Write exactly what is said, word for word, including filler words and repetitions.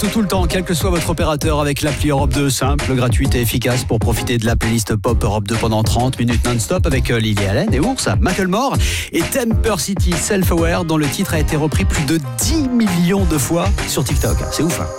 Tout, tout le temps, quel que soit votre opérateur, avec l'appli Europe deux, simple, gratuite et efficace pour profiter de la playlist Pop Europe deux pendant trente minutes non-stop avec Lily Allen et Ours, Macklemore et Temper City Self-Aware, dont le titre a été repris plus de dix millions de fois sur TikTok. C'est ouf, hein.